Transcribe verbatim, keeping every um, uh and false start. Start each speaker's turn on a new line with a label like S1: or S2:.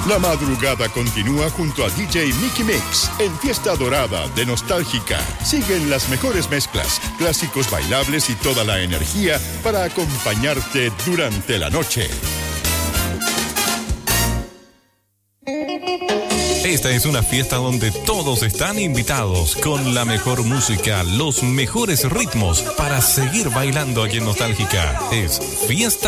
S1: La madrugada continúa junto a D J Mickey Mix en Fiesta Dorada de Nostálgica. Siguen las mejores mezclas, clásicos bailables y toda la energía para acompañarte durante la noche.
S2: Esta es una fiesta donde todos están invitados con la mejor música, los mejores ritmos para seguir bailando aquí en Nostálgica. Es Fiesta